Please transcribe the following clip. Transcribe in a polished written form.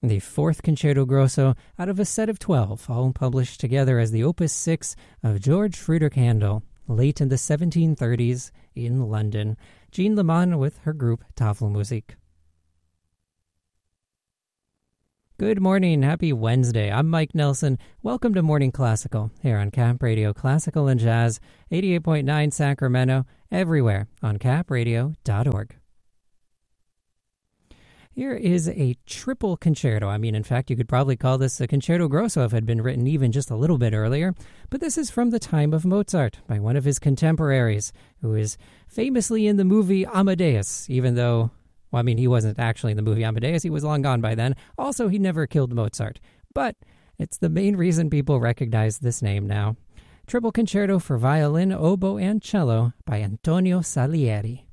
the fourth Concerto Grosso out of a set of 12, all published together as the Opus 6 of George Friedrich Handel, late in the 1730s in London. Jean Lehmann with her group Tafelmusik. Good morning, happy Wednesday. I'm Mike Nelson. Welcome to Morning Classical here on Cap Radio Classical and Jazz, 88.9 Sacramento, everywhere on capradio.org. Here is a triple concerto. In fact, you could probably call this a Concerto Grosso if it had been written even just a little bit earlier. But this is from the time of Mozart by one of his contemporaries, who is famously in the movie Amadeus, even though, he wasn't actually in the movie Amadeus. He was long gone by then. Also, he never killed Mozart. But it's the main reason people recognize this name now. Triple Concerto for Violin, Oboe, and Cello by Antonio Salieri.